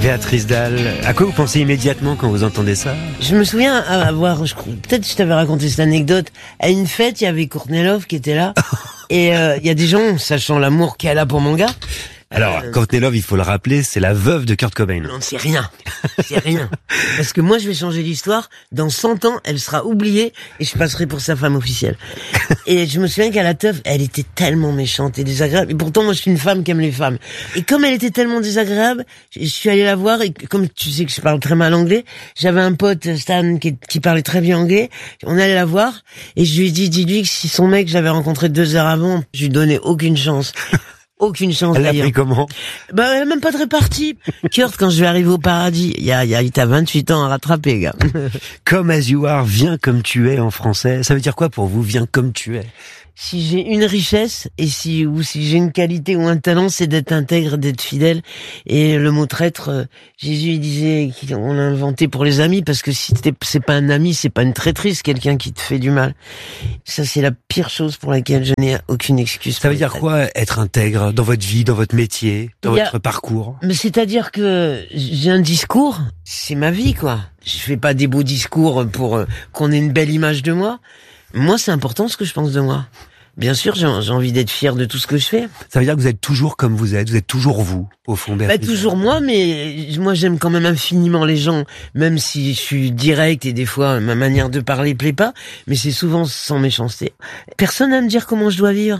Béatrice Dalle, à quoi vous pensez immédiatement quand vous entendez ça? Je me souviens avoir, peut-être je t'avais raconté cette anecdote, à une fête, il y avait Courtney Love qui était là, et il y a des gens, sachant l'amour qu'elle a pour mon gars. Alors, Courtney Love, il faut le rappeler, c'est la veuve de Kurt Cobain. Non, c'est rien. C'est rien. Parce que moi, je vais changer l'histoire. Dans 100 ans, elle sera oubliée et je passerai pour sa femme officielle. Et je me souviens qu'à la teuf, elle était tellement méchante et désagréable. Et pourtant, moi, je suis une femme qui aime les femmes. Et comme elle était tellement désagréable, je suis allé la voir et comme tu sais que je parle très mal anglais, j'avais un pote, Stan, qui parlait très bien anglais. On allait la voir et je lui ai dit, dis-lui que si son mec, je l'avais rencontré 2 heures avant, je lui donnais aucune chance. Aucune chance Elle l'a d'ailleurs. pris comment? Bah, elle a même pas de répartie. Kurt, quand je vais arriver au paradis, t'as 28 ans à rattraper, gars. Come as you are, viens comme tu es en français. Ça veut dire quoi pour vous, viens comme tu es? Si j'ai une richesse et si j'ai une qualité ou un talent, c'est d'être intègre, d'être fidèle. Et le mot traître, Jésus il disait qu'on l'a inventé pour les amis parce que si c'est pas un ami, c'est pas une traîtrise, quelqu'un qui te fait du mal. Ça c'est la pire chose pour laquelle je n'ai aucune excuse. Ça veut dire quoi être intègre dans votre vie, dans votre métier, dans votre parcours? Mais c'est-à-dire que j'ai un discours, c'est ma vie quoi. Je fais pas des beaux discours pour qu'on ait une belle image de moi. Moi, c'est important ce que je pense de moi. Bien sûr, j'ai envie d'être fier de tout ce que je fais. Ça veut dire que vous êtes toujours comme vous êtes toujours vous, au fond d'elle. Bah, toujours moi, mais moi j'aime quand même infiniment les gens, même si je suis direct et des fois ma manière de parler plaît pas, mais c'est souvent sans méchanceté. Personne à me dire comment je dois vivre.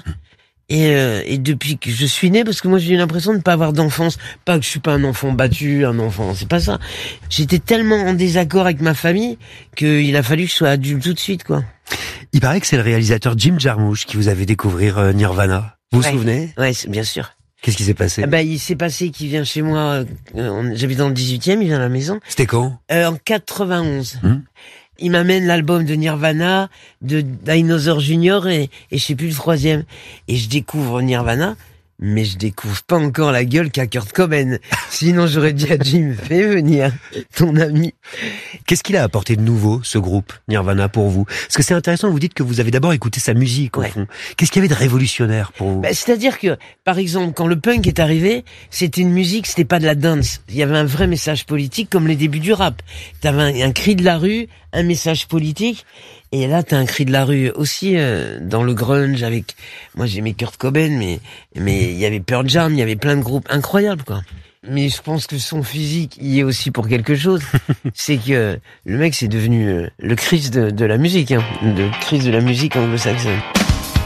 Et depuis que je suis né, parce que moi j'ai eu l'impression de ne pas avoir d'enfance, pas que je suis pas un enfant battu, un enfant, c'est pas ça. J'étais tellement en désaccord avec ma famille qu'il a fallu que je sois adulte tout de suite, quoi. Il paraît que c'est le réalisateur Jim Jarmusch qui vous avait découvrir Nirvana. Vous vous souvenez? Ouais, bien sûr. Qu'est-ce qui s'est passé? Il s'est passé qu'il vient chez moi, j'habite dans le 18e, il vient à la maison. C'était quand? En 91. Il m'amène l'album de Nirvana, de Dinosaur Junior et je sais plus le 3e. Et je découvre Nirvana, mais je découvre pas encore la gueule qu'a Kurt Cobain. Sinon j'aurais dit à Jim, fais venir ton ami. Qu'est-ce qu'il a apporté de nouveau, ce groupe Nirvana, pour vous? Parce que c'est intéressant, vous dites que vous avez d'abord écouté sa musique, au fond. Qu'est-ce qu'il y avait de révolutionnaire pour vous? C'est-à-dire que, par exemple, quand le punk est arrivé, c'était une musique, c'était pas de la dance. Il y avait un vrai message politique, comme les débuts du rap. T'avais un cri de la rue, un message politique. Et là, t'as un cri de la rue aussi dans le grunge avec. Moi, j'aimais Kurt Cobain, mais il y avait Pearl Jam, il y avait plein de groupes incroyables, quoi. Mais je pense que son physique y est aussi pour quelque chose. C'est que le mec, c'est devenu le Christ de la musique, le Christ de la musique anglo-saxonne.